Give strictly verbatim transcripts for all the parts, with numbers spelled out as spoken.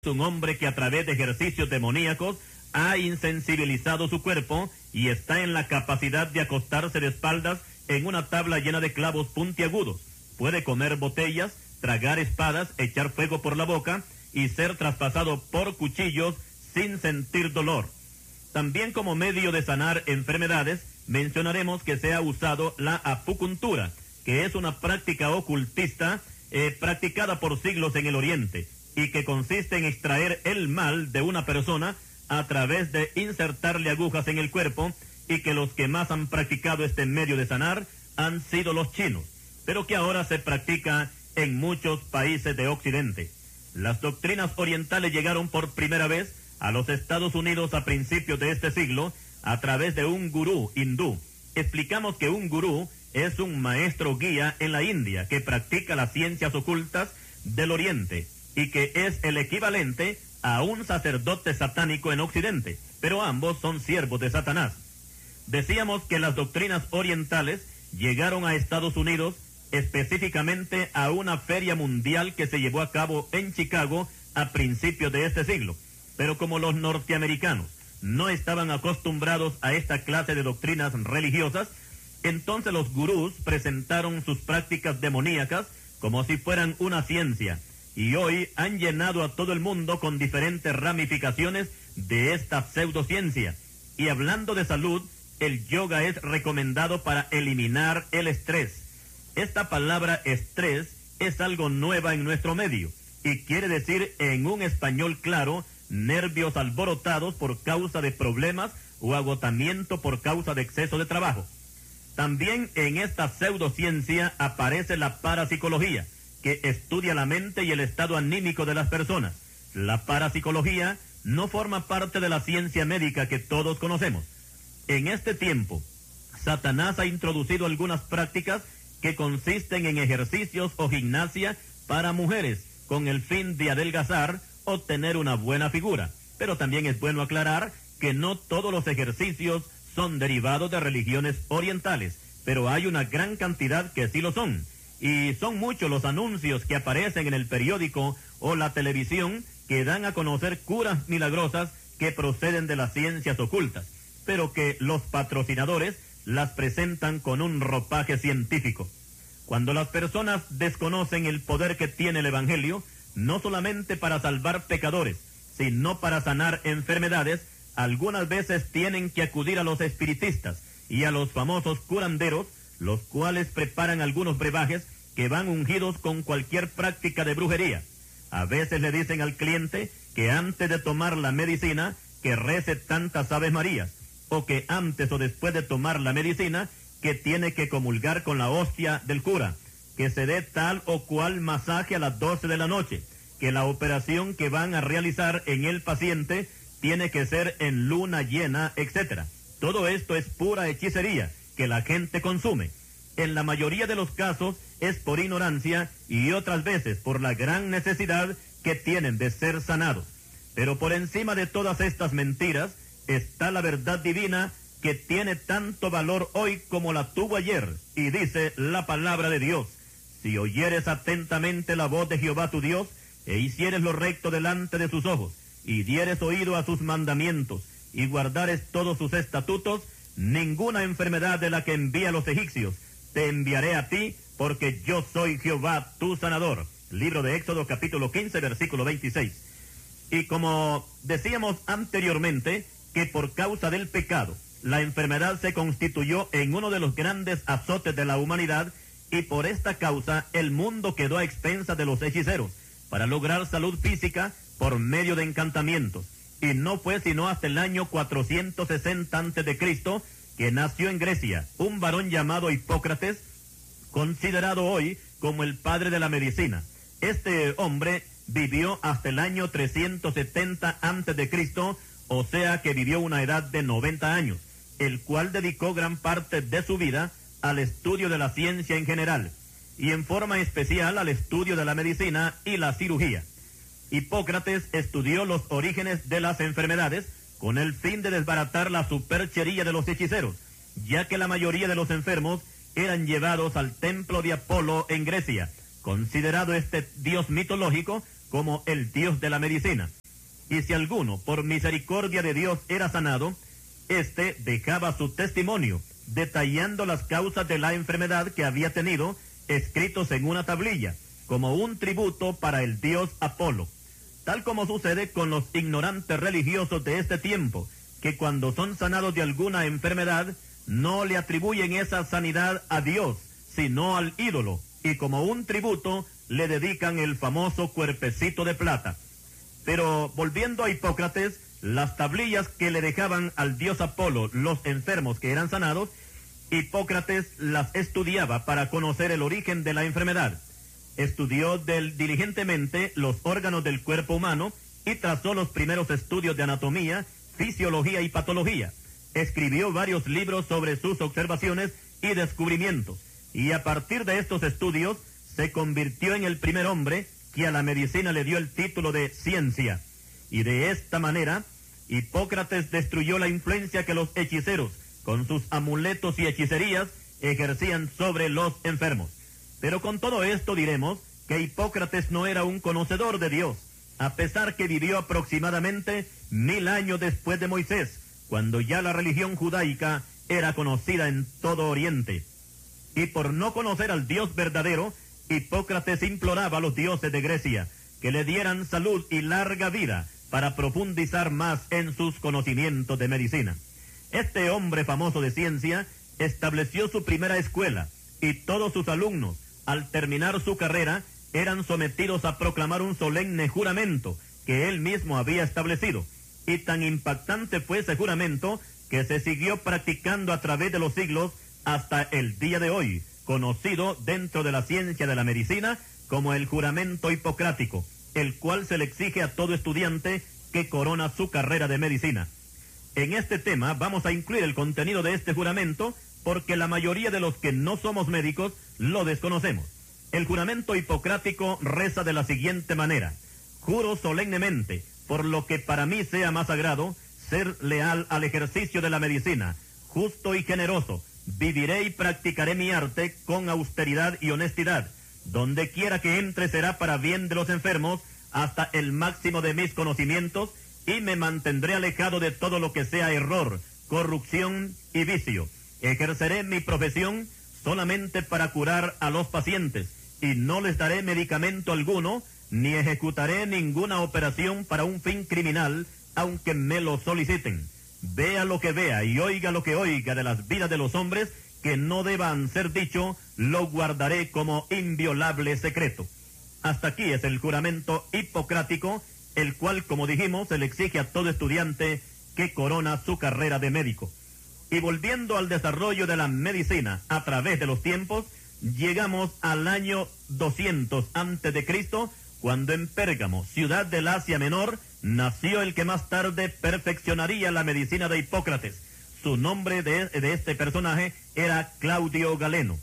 un hombre que a través de ejercicios demoníacos ha insensibilizado su cuerpo y está en la capacidad de acostarse de espaldas en una tabla llena de clavos puntiagudos. Puede comer botellas, tragar espadas, echar fuego por la boca y ser traspasado por cuchillos sin sentir dolor. También como medio de sanar enfermedades, mencionaremos que se ha usado la acupuntura, que es una práctica ocultista eh, practicada por siglos en el Oriente, y que consiste en extraer el mal de una persona a través de insertarle agujas en el cuerpo, y que los que más han practicado este medio de sanar han sido los chinos, pero que ahora se practica en muchos países de Occidente. Las doctrinas orientales llegaron por primera vez a los Estados Unidos a principios de este siglo a través de un gurú hindú. Explicamos que un gurú es un maestro guía en la India que practica las ciencias ocultas del Oriente y que es el equivalente a un sacerdote satánico en Occidente, pero ambos son siervos de Satanás. Decíamos que las doctrinas orientales llegaron a Estados Unidos, específicamente a una feria mundial que se llevó a cabo en Chicago a principios de este siglo. Pero como los norteamericanos no estaban acostumbrados a esta clase de doctrinas religiosas, entonces los gurús presentaron sus prácticas demoníacas como si fueran una ciencia, y hoy han llenado a todo el mundo con diferentes ramificaciones de esta pseudociencia. Y hablando de salud, el yoga es recomendado para eliminar el estrés. Esta palabra estrés es algo nueva en nuestro medio y quiere decir en un español claro nervios alborotados por causa de problemas o agotamiento por causa de exceso de trabajo. También en esta pseudociencia aparece la parapsicología, que estudia la mente y el estado anímico de las personas. La parapsicología no forma parte de la ciencia médica que todos conocemos. En este tiempo, Satanás ha introducido algunas prácticas que consisten en ejercicios o gimnasia para mujeres, con el fin de adelgazar o tener una buena figura. Pero también es bueno aclarar que no todos los ejercicios son derivados de religiones orientales, pero hay una gran cantidad que sí lo son. Y son muchos los anuncios que aparecen en el periódico o la televisión que dan a conocer curas milagrosas que proceden de las ciencias ocultas, pero que los patrocinadores las presentan con un ropaje científico. Cuando las personas desconocen el poder que tiene el Evangelio, no solamente para salvar pecadores, sino para sanar enfermedades, algunas veces tienen que acudir a los espiritistas y a los famosos curanderos, los cuales preparan algunos brebajes que van ungidos con cualquier práctica de brujería. A veces le dicen al cliente que antes de tomar la medicina, que rece tantas Aves Marías, o que antes o después de tomar la medicina, que tiene que comulgar con la hostia del cura, que se dé tal o cual masaje a las doce de la noche, que la operación que van a realizar en el paciente tiene que ser en luna llena, etcétera. Todo esto es pura hechicería que la gente consume. En la mayoría de los casos es por ignorancia y otras veces por la gran necesidad que tienen de ser sanados. Pero por encima de todas estas mentiras está la verdad divina, que tiene tanto valor hoy como la tuvo ayer, y dice la palabra de Dios: si oyeres atentamente la voz de Jehová tu Dios, e hicieres lo recto delante de sus ojos, y dieres oído a sus mandamientos, y guardares todos sus estatutos, ninguna enfermedad de la que envía a los egipcios te enviaré a ti, porque yo soy Jehová tu sanador. Libro de Éxodo capítulo quince, versículo veintiséis. Y como decíamos anteriormente, que por causa del pecado, la enfermedad se constituyó en uno de los grandes azotes de la humanidad, y por esta causa el mundo quedó a expensas de los hechiceros, para lograr salud física por medio de encantamientos. Y no fue sino hasta el año cuatrocientos sesenta antes de Cristo que nació en Grecia un varón llamado Hipócrates, considerado hoy como el padre de la medicina. Este hombre vivió hasta el año trescientos setenta antes de Cristo, o sea que vivió una edad de noventa años, el cual dedicó gran parte de su vida al estudio de la ciencia en general, y en forma especial al estudio de la medicina y la cirugía. Hipócrates estudió los orígenes de las enfermedades con el fin de desbaratar la superchería de los hechiceros, ya que la mayoría de los enfermos eran llevados al templo de Apolo en Grecia, considerado este dios mitológico como el Dios de la medicina. Y si alguno, por misericordia de Dios, era sanado, éste dejaba su testimonio, detallando las causas de la enfermedad que había tenido, escritos en una tablilla, como un tributo para el dios Apolo. Tal como sucede con los ignorantes religiosos de este tiempo, que cuando son sanados de alguna enfermedad, no le atribuyen esa sanidad a Dios, sino al ídolo, y como un tributo le dedican el famoso cuerpecito de plata. Pero volviendo a Hipócrates, las tablillas que le dejaban al dios Apolo los enfermos que eran sanados, Hipócrates las estudiaba para conocer el origen de la enfermedad. Estudió del, diligentemente los órganos del cuerpo humano y trazó los primeros estudios de anatomía, fisiología y patología. Escribió varios libros sobre sus observaciones y descubrimientos, y a partir de estos estudios se convirtió en el primer hombre que a la medicina le dio el título de ciencia. Y de esta manera, Hipócrates destruyó la influencia que los hechiceros, con sus amuletos y hechicerías, ejercían sobre los enfermos. Pero con todo esto diremos que Hipócrates no era un conocedor de Dios, a pesar que vivió aproximadamente mil años después de Moisés, cuando ya la religión judaica era conocida en todo Oriente. Y por no conocer al Dios verdadero, Hipócrates imploraba a los dioses de Grecia que le dieran salud y larga vida para profundizar más en sus conocimientos de medicina. Este hombre famoso de ciencia estableció su primera escuela y todos sus alumnos, al terminar su carrera, eran sometidos a proclamar un solemne juramento que él mismo había establecido. Y tan impactante fue ese juramento que se siguió practicando a través de los siglos hasta el día de hoy, conocido dentro de la ciencia de la medicina como el juramento hipocrático, el cual se le exige a todo estudiante que corona su carrera de medicina. En este tema vamos a incluir el contenido de este juramento porque la mayoría de los que no somos médicos lo desconocemos. El juramento hipocrático reza de la siguiente manera: juro solemnemente, por lo que para mí sea más sagrado, ser leal al ejercicio de la medicina, justo y generoso, viviré y practicaré mi arte con austeridad y honestidad, donde quiera que entre será para bien de los enfermos, hasta el máximo de mis conocimientos, y me mantendré alejado de todo lo que sea error, corrupción y vicio. Ejerceré mi profesión solamente para curar a los pacientes, y no les daré medicamento alguno, ni ejecutaré ninguna operación para un fin criminal, aunque me lo soliciten. Vea lo que vea y oiga lo que oiga de las vidas de los hombres que no deban ser dicho, lo guardaré como inviolable secreto. Hasta aquí es el juramento hipocrático, el cual, como dijimos, se le exige a todo estudiante que corona su carrera de médico. Y volviendo al desarrollo de la medicina a través de los tiempos, llegamos al año doscientos antes de Cristo, cuando en Pérgamo, ciudad del Asia Menor, nació el que más tarde perfeccionaría la medicina de Hipócrates. Su nombre de, de este personaje era Claudio Galeno.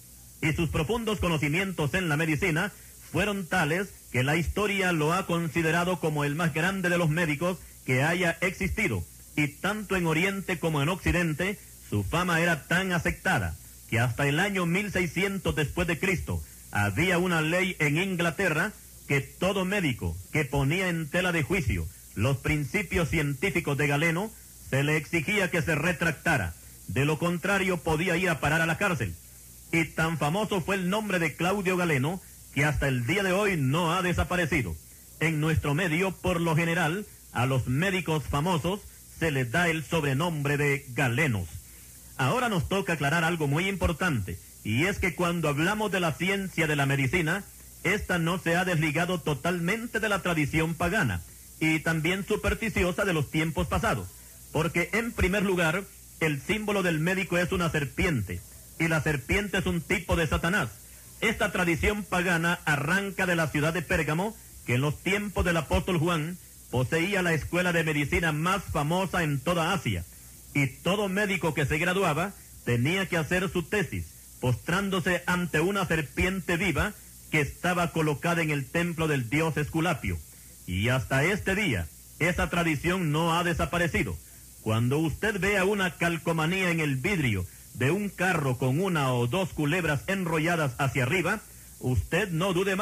Y sus profundos conocimientos en la medicina fueron tales que la historia lo ha considerado como el más grande de los médicos que haya existido. Y tanto en Oriente como en Occidente, su fama era tan aceptada que hasta el año mil seiscientos después de Cristo había una ley en Inglaterra que todo médico que ponía en tela de juicio los principios científicos de Galeno se le exigía que se retractara. De lo contrario podía ir a parar a la cárcel. Y tan famoso fue el nombre de Claudio Galeno que hasta el día de hoy no ha desaparecido. En nuestro medio, por lo general, a los médicos famosos se les da el sobrenombre de galenos. Ahora nos toca aclarar algo muy importante, y es que cuando hablamos de la ciencia de la medicina, esta no se ha desligado totalmente de la tradición pagana y también supersticiosa de los tiempos pasados, porque en primer lugar, el símbolo del médico es una serpiente, y la serpiente es un tipo de Satanás. Esta tradición pagana arranca de la ciudad de Pérgamo, que en los tiempos del apóstol Juan poseía la escuela de medicina más famosa en toda Asia, y todo médico que se graduaba tenía que hacer su tesis, postrándose ante una serpiente viva que estaba colocada en el templo del dios Esculapio. Y hasta este día, esa tradición no ha desaparecido. Cuando usted vea una calcomanía en el vidrio de un carro con una o dos culebras enrolladas hacia arriba, usted no dude más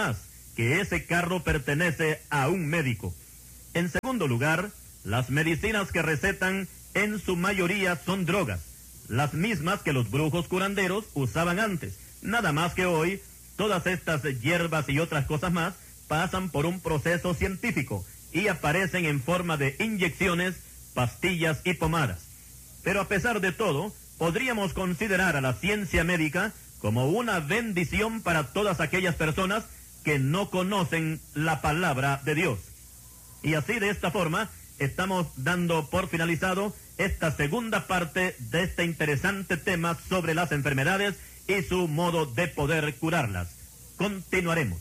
que ese carro pertenece a un médico. En segundo lugar, las medicinas que recetan en su mayoría son drogas, las mismas que los brujos curanderos usaban antes. Nada más que hoy, todas estas hierbas y otras cosas más pasan por un proceso científico y aparecen en forma de inyecciones, pastillas y pomadas. Pero a pesar de todo, podríamos considerar a la ciencia médica como una bendición para todas aquellas personas que no conocen la palabra de Dios. Y así, de esta forma, estamos dando por finalizado esta segunda parte de este interesante tema sobre las enfermedades y su modo de poder curarlas. Continuaremos.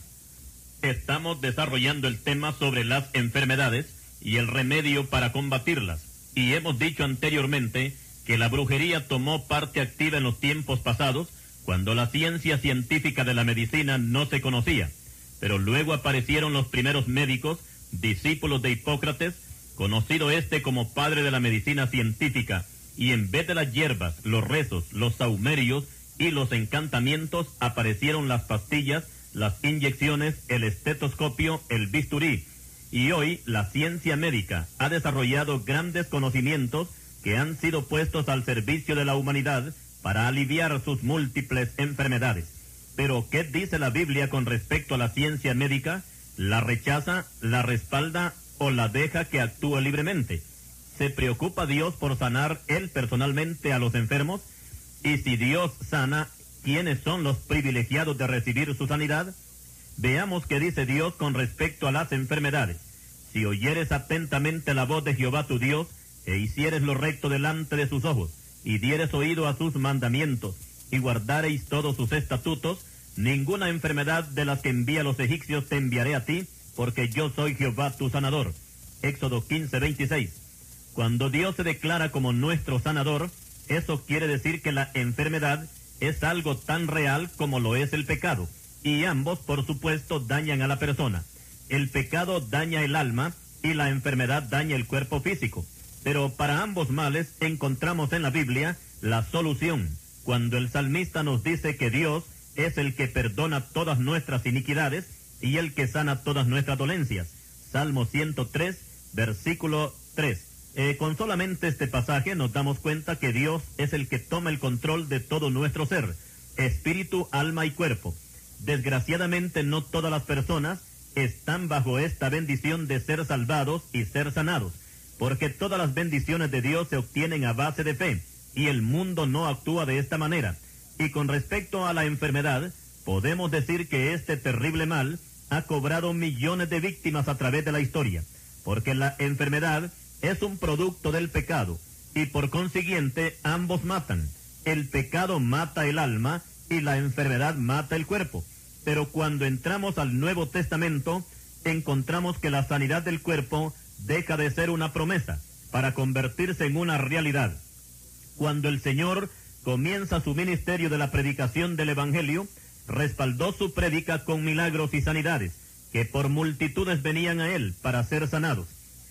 Estamos desarrollando el tema sobre las enfermedades y el remedio para combatirlas. Y hemos dicho anteriormente que la brujería tomó parte activa en los tiempos pasados, cuando la ciencia científica de la medicina no se conocía. Pero luego aparecieron los primeros médicos, discípulos de Hipócrates, conocido este como padre de la medicina científica, y en vez de las hierbas, los rezos, los saumerios y los encantamientos, aparecieron las pastillas, las inyecciones, el estetoscopio, el bisturí. Y hoy la ciencia médica ha desarrollado grandes conocimientos que han sido puestos al servicio de la humanidad para aliviar sus múltiples enfermedades. Pero, ¿qué dice la Biblia con respecto a la ciencia médica? ¿La rechaza, la respalda o la deja que actúe libremente? ¿Se preocupa Dios por sanar Él personalmente a los enfermos? Y si Dios sana, ¿quiénes son los privilegiados de recibir su sanidad? Veamos qué dice Dios con respecto a las enfermedades. Si oyeres atentamente la voz de Jehová tu Dios, e hicieres lo recto delante de sus ojos, y dieres oído a sus mandamientos, y guardareis todos sus estatutos, ninguna enfermedad de las que envía los egipcios te enviaré a ti, porque yo soy Jehová tu sanador. Éxodo quince, veintiséis. Cuando Dios se declara como nuestro sanador, eso quiere decir que la enfermedad es algo tan real como lo es el pecado, y ambos, por supuesto, dañan a la persona. El pecado daña el alma y la enfermedad daña el cuerpo físico. Pero para ambos males encontramos en la Biblia la solución, cuando el salmista nos dice que Dios es el que perdona todas nuestras iniquidades y el que sana todas nuestras dolencias. Salmo ciento tres, versículo tres. Eh, con solamente este pasaje nos damos cuenta que Dios es el que toma el control de todo nuestro ser, espíritu, alma y cuerpo. Desgraciadamente no todas las personas están bajo esta bendición de ser salvados y ser sanados, porque todas las bendiciones de Dios se obtienen a base de fe, y el mundo no actúa de esta manera. Y con respecto a la enfermedad, podemos decir que este terrible mal ha cobrado millones de víctimas a través de la historia, porque la enfermedad es un producto del pecado, y por consiguiente ambos matan. El pecado mata el alma y la enfermedad mata el cuerpo. Pero cuando entramos al Nuevo Testamento, encontramos que la sanidad del cuerpo deja de ser una promesa para convertirse en una realidad. Cuando el Señor comienza su ministerio de la predicación del Evangelio, respaldó su prédica con milagros y sanidades, que por multitudes venían a él para ser sanados.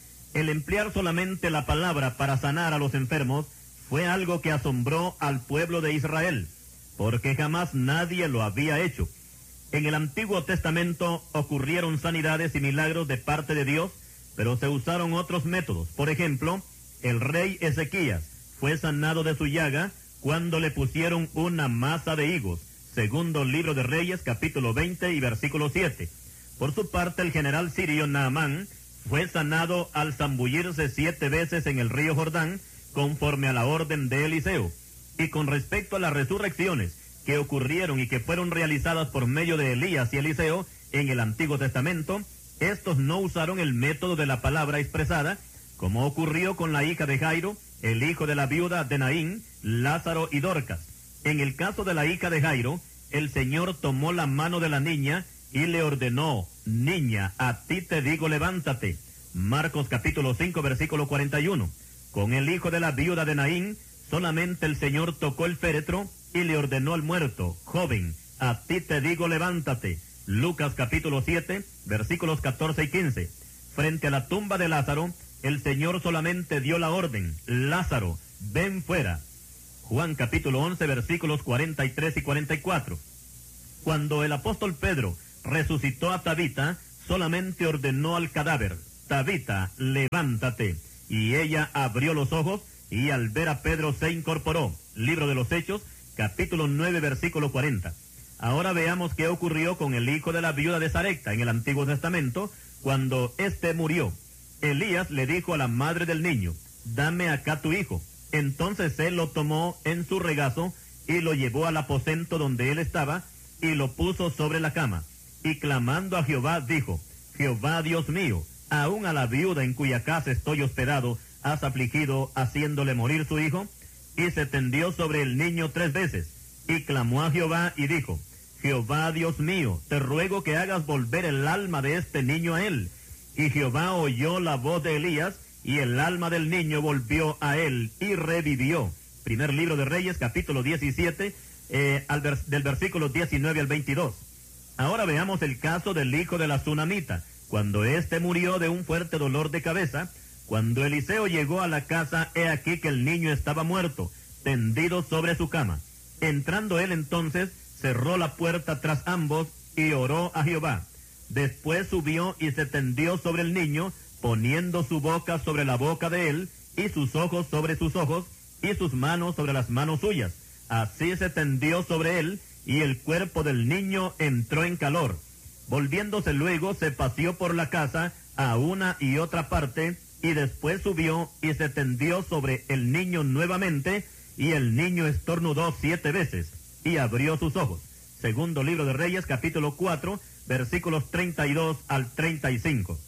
El emplear solamente la palabra para sanar a los enfermos fue algo que asombró al pueblo de Israel, porque jamás nadie lo había hecho. En el Antiguo Testamento ocurrieron sanidades y milagros de parte de Dios, pero se usaron otros métodos. Por ejemplo, el rey Ezequías fue sanado de su llaga cuando le pusieron una masa de higos, segundo libro de Reyes, capítulo veinte y versículo siete. Por su parte, el general sirio Naamán fue sanado al zambullirse siete veces en el río Jordán, conforme a la orden de Eliseo. Y con respecto a las resurrecciones que ocurrieron y que fueron realizadas por medio de Elías y Eliseo en el Antiguo Testamento, estos no usaron el método de la palabra expresada, como ocurrió con la hija de Jairo, el hijo de la viuda de Naín, Lázaro y Dorcas. En el caso de la hija de Jairo, el Señor tomó la mano de la niña y le ordenó: niña, a ti te digo, levántate. Marcos capítulo cinco, versículo cuarenta y uno. Con el hijo de la viuda de Naín, solamente el Señor tocó el féretro y le ordenó al muerto: joven, a ti te digo, levántate. Lucas capítulo siete, versículos catorce y quince. Frente a la tumba de Lázaro, el Señor solamente dio la orden: Lázaro, ven fuera. Juan capítulo once, versículos cuarenta y tres y cuarenta y cuatro. Cuando el apóstol Pedro resucitó a Tabita, solamente ordenó al cadáver: Tabita, levántate. Y ella abrió los ojos, y al ver a Pedro se incorporó. Libro de los Hechos, capítulo nueve, versículo cuarenta. Ahora veamos qué ocurrió con el hijo de la viuda de Sarepta en el Antiguo Testamento, cuando éste murió. Elías le dijo a la madre del niño: dame acá tu hijo. Entonces él lo tomó en su regazo y lo llevó al aposento donde él estaba y lo puso sobre la cama. Y clamando a Jehová dijo: Jehová Dios mío, aún a la viuda en cuya casa estoy hospedado has afligido, haciéndole morir su hijo. Y se tendió sobre el niño tres veces y clamó a Jehová y dijo: Jehová Dios mío, te ruego que hagas volver el alma de este niño a él. Y Jehová oyó la voz de Elías, y el alma del niño volvió a él y revivió. Primer libro de Reyes, capítulo diecisiete, eh, al vers del versículo diecinueve al veintidós. Ahora veamos el caso del hijo de la Sunamita, cuando éste murió de un fuerte dolor de cabeza. Cuando Eliseo llegó a la casa, he aquí que el niño estaba muerto, tendido sobre su cama. Entrando él entonces, cerró la puerta tras ambos y oró a Jehová. Después subió y se tendió sobre el niño, poniendo su boca sobre la boca de él, y sus ojos sobre sus ojos, y sus manos sobre las manos suyas. Así se tendió sobre él, y el cuerpo del niño entró en calor. Volviéndose luego, se paseó por la casa a una y otra parte, y después subió y se tendió sobre el niño nuevamente, y el niño estornudó siete veces, y abrió sus ojos. Segundo libro de Reyes, capítulo cuatro, versículos treinta y dos al treinta y cinco.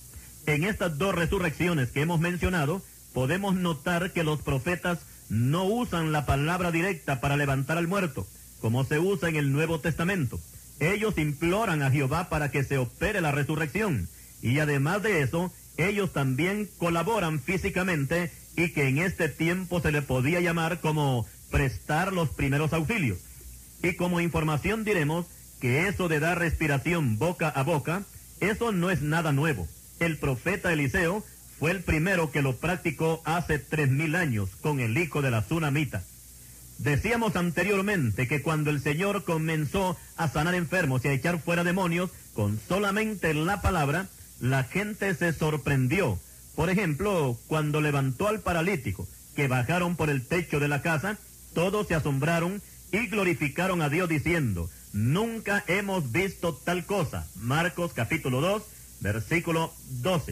En estas dos resurrecciones que hemos mencionado, podemos notar que los profetas no usan la palabra directa para levantar al muerto, como se usa en el Nuevo Testamento. Ellos imploran a Jehová para que se opere la resurrección, y además de eso, ellos también colaboran físicamente, y que en este tiempo se le podía llamar como prestar los primeros auxilios. Y como información diremos que eso de dar respiración boca a boca, eso no es nada nuevo. El profeta Eliseo fue el primero que lo practicó hace tres mil años con el hijo de la Sunamita. Decíamos anteriormente que cuando el Señor comenzó a sanar enfermos y a echar fuera demonios con solamente la palabra, la gente se sorprendió. Por ejemplo, cuando levantó al paralítico, que bajaron por el techo de la casa, todos se asombraron y glorificaron a Dios diciendo: nunca hemos visto tal cosa. Marcos capítulo dos, versículo doce.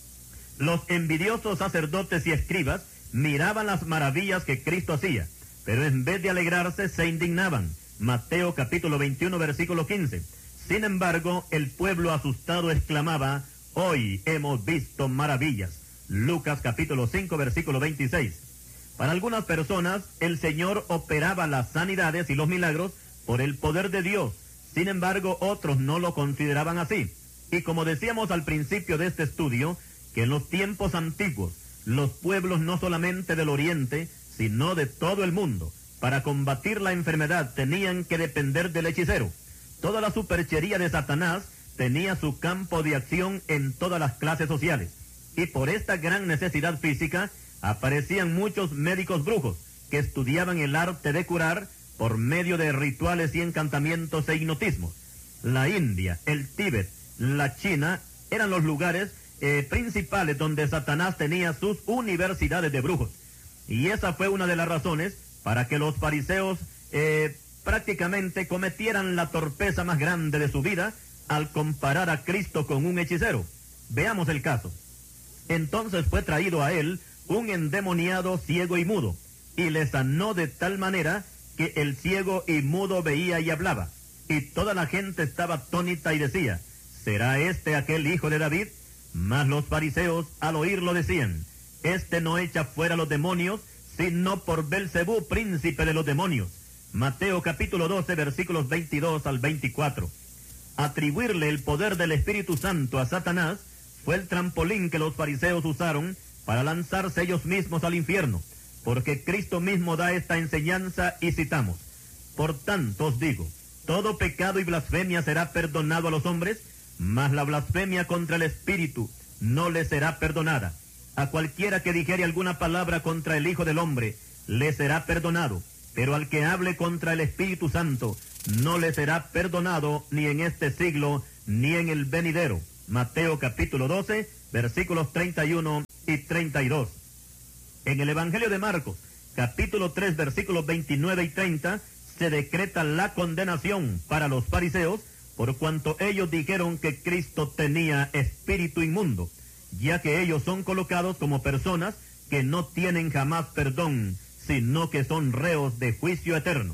Los envidiosos sacerdotes y escribas miraban las maravillas que Cristo hacía, pero en vez de alegrarse se indignaban. Mateo capítulo veintiuno, versículo quince. Sin embargo, el pueblo asustado exclamaba: hoy hemos visto maravillas. Lucas capítulo cinco, versículo veintiséis. Para algunas personas, el Señor operaba las sanidades y los milagros por el poder de Dios. Sin embargo, otros no lo consideraban así. Y como decíamos al principio de este estudio, que en los tiempos antiguos, los pueblos no solamente del Oriente, sino de todo el mundo, para combatir la enfermedad tenían que depender del hechicero. Toda la superchería de Satanás tenía su campo de acción en todas las clases sociales. Y por esta gran necesidad física, aparecían muchos médicos brujos que estudiaban el arte de curar por medio de rituales y encantamientos e hipnotismos. La India, el Tíbet, la China eran los lugares eh, principales donde Satanás tenía sus universidades de brujos. Y esa fue una de las razones para que los fariseos eh, prácticamente cometieran la torpeza más grande de su vida al comparar a Cristo con un hechicero. Veamos el caso. Entonces fue traído a él un endemoniado ciego y mudo, y le sanó de tal manera que el ciego y mudo veía y hablaba. Y toda la gente estaba atónita y decía: ¿será este aquel hijo de David? Mas los fariseos al oírlo decían: este no echa fuera los demonios, sino por Belcebú, príncipe de los demonios. Mateo capítulo doce, versículos veintidós al veinticuatro. Atribuirle el poder del Espíritu Santo a Satanás fue el trampolín que los fariseos usaron para lanzarse ellos mismos al infierno, porque Cristo mismo da esta enseñanza y citamos: por tanto os digo, todo pecado y blasfemia será perdonado a los hombres, mas la blasfemia contra el Espíritu no le será perdonada. A cualquiera que dijere alguna palabra contra el Hijo del Hombre, le será perdonado, pero al que hable contra el Espíritu Santo, no le será perdonado ni en este siglo ni en el venidero. Mateo capítulo doce, versículos treinta y uno y treinta y dos. En el Evangelio de Marcos, capítulo tres, versículos veintinueve y treinta, se decreta la condenación para los fariseos, por cuanto ellos dijeron que Cristo tenía espíritu inmundo, ya que ellos son colocados como personas que no tienen jamás perdón, sino que son reos de juicio eterno.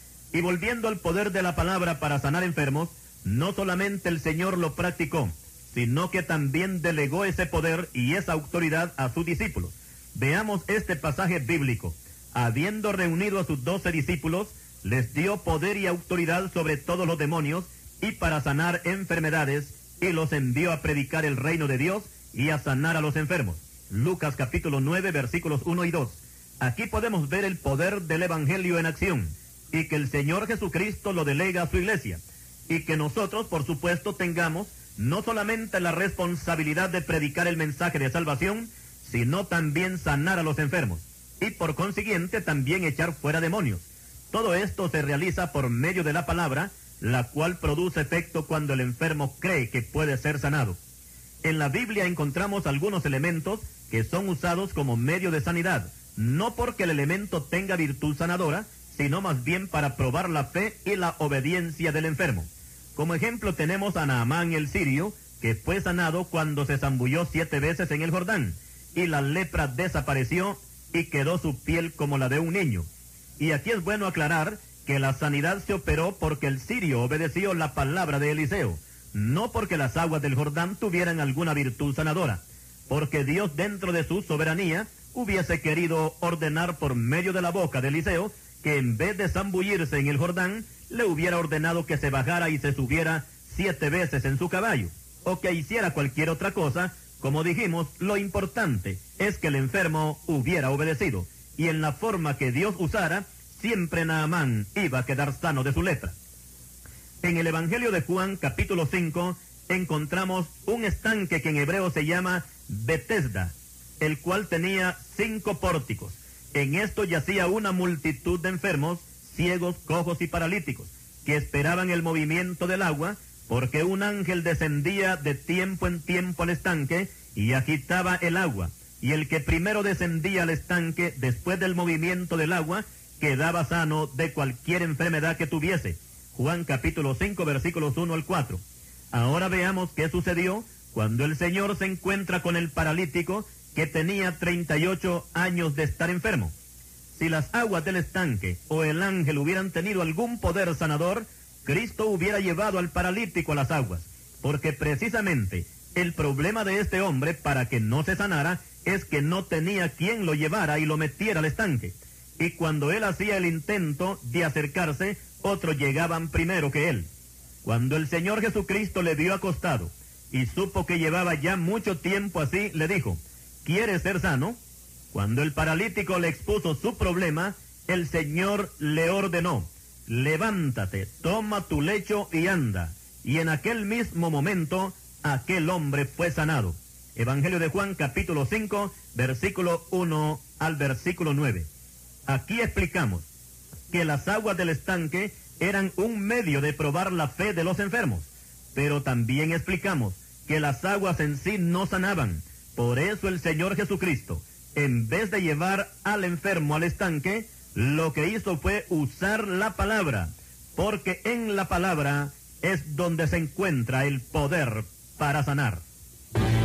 Y volviendo al poder de la palabra para sanar enfermos, no solamente el Señor lo practicó, sino que también delegó ese poder y esa autoridad a sus discípulos. Veamos este pasaje bíblico. Habiendo reunido a sus doce discípulos, les dio poder y autoridad sobre todos los demonios y para sanar enfermedades, y los envió a predicar el reino de Dios y a sanar a los enfermos. Lucas capítulo nueve, versículos uno y dos. Aquí podemos ver el poder del Evangelio en acción, y que el Señor Jesucristo lo delega a su iglesia, y que nosotros, por supuesto, tengamos no solamente la responsabilidad de predicar el mensaje de salvación, sino también sanar a los enfermos, y por consiguiente también echar fuera demonios. Todo esto se realiza por medio de la palabra, la cual produce efecto cuando el enfermo cree que puede ser sanado. En la Biblia encontramos algunos elementos que son usados como medio de sanidad, no porque el elemento tenga virtud sanadora, sino más bien para probar la fe y la obediencia del enfermo. Como ejemplo tenemos a Naamán el sirio, que fue sanado cuando se zambulló siete veces en el Jordán, y la lepra desapareció y quedó su piel como la de un niño. Y aquí es bueno aclarar que la sanidad se operó porque el sirio obedeció la palabra de Eliseo, no porque las aguas del Jordán tuvieran alguna virtud sanadora, porque Dios dentro de su soberanía hubiese querido ordenar por medio de la boca de Eliseo que en vez de zambullirse en el Jordán, le hubiera ordenado que se bajara y se subiera siete veces en su caballo, o que hiciera cualquier otra cosa. Como dijimos, lo importante es que el enfermo hubiera obedecido, y en la forma que Dios usara, siempre Naamán iba a quedar sano de su lepra. En el Evangelio de Juan, capítulo cinco, encontramos un estanque que en hebreo se llama Betesda, el cual tenía cinco pórticos. En esto yacía una multitud de enfermos, ciegos, cojos y paralíticos, que esperaban el movimiento del agua, porque un ángel descendía de tiempo en tiempo al estanque y agitaba el agua, y el que primero descendía al estanque después del movimiento del agua quedaba sano de cualquier enfermedad que tuviese. Juan capítulo cinco, versículos uno al cuatro. Ahora veamos qué sucedió cuando el Señor se encuentra con el paralítico que tenía treinta y ocho años de estar enfermo. Si las aguas del estanque o el ángel hubieran tenido algún poder sanador, Cristo hubiera llevado al paralítico a las aguas, porque precisamente el problema de este hombre para que no se sanara es que no tenía quien lo llevara y lo metiera al estanque. Y cuando él hacía el intento de acercarse, otros llegaban primero que él. Cuando el Señor Jesucristo le vio acostado y supo que llevaba ya mucho tiempo así, le dijo: ¿quieres ser sano? Cuando el paralítico le expuso su problema, el Señor le ordenó: levántate, toma tu lecho y anda. Y en aquel mismo momento, aquel hombre fue sanado. Evangelio de Juan, capítulo cinco, versículo uno al versículo nueve. Aquí explicamos que las aguas del estanque eran un medio de probar la fe de los enfermos, pero también explicamos que las aguas en sí no sanaban. Por eso el Señor Jesucristo, en vez de llevar al enfermo al estanque, lo que hizo fue usar la palabra, porque en la palabra es donde se encuentra el poder para sanar.